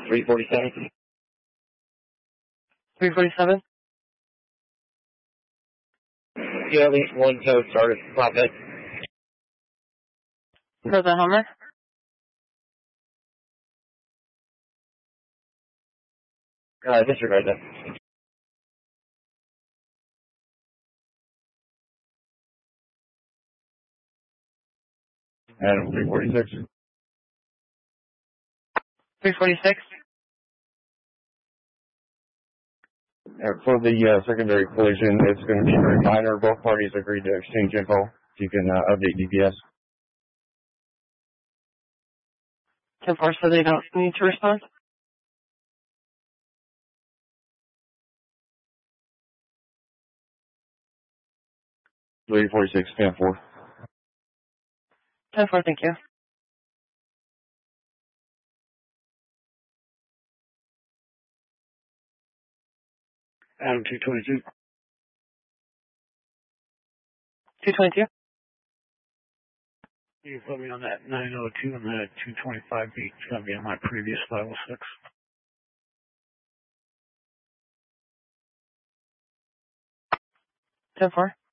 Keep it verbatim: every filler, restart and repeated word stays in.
three forty-seven. three forty-seven? You have at least one code started. Flatbed. For the Hummer? Uh, disregard that. Adam three forty-six. three forty-six? Uh, for the uh, secondary collision, it's going to be very minor. Both parties agreed to exchange info. If you can uh, update D P S. ten four, so they don't need to respond? three forty-six, ten four. ten four, thank you. Adam two twenty-two. two twenty-two? You put me on that nine oh two and the two twenty-five beat. It's going to be on my previous five oh six. ten four?